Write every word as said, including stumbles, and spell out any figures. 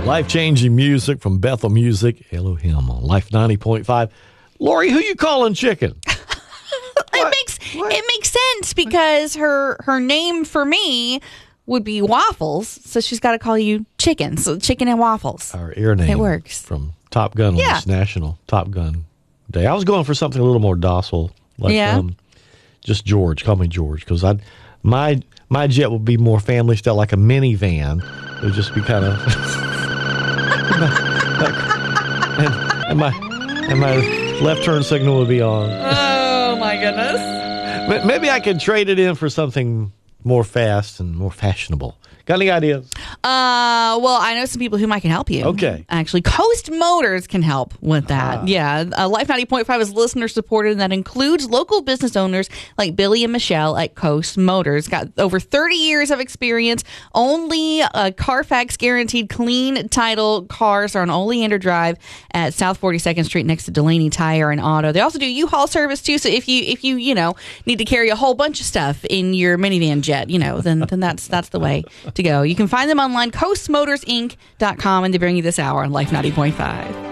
Life-changing music from Bethel Music, Elohim on Life ninety point five. Lori, who you calling chicken? it makes what? it makes sense because her her name for me would be Waffles, so she's got to call you Chicken. So Chicken and Waffles. Our air name. It works. From Top Gun on yeah. this National Top Gun Day. I was going for something a little more docile, like yeah. um, just George. Call me George, because I my my jet would be more family style, like a minivan. It would just be kind of. and, and my and my left turn signal would be on. Oh my goodness! Maybe I could trade it in for something more fast and more fashionable. Got any ideas? Uh, well, I know some people who might can help you. Okay. Actually, Coast Motors can help with that. Ah. Yeah. Uh, Life ninety point five is listener supported, and that includes local business owners like Billy and Michelle at Coast Motors. Got over thirty years of experience. Only uh, Carfax guaranteed clean title cars are on Oleander Drive at South forty-second Street next to Delaney Tire and Auto. They also do U-Haul service too. So if you if you you know need to carry a whole bunch of stuff in your minivan jet, you know, then then that's that's the way to go. You can find them online, coast motors inc dot com, and they bring you this hour on Life ninety point five.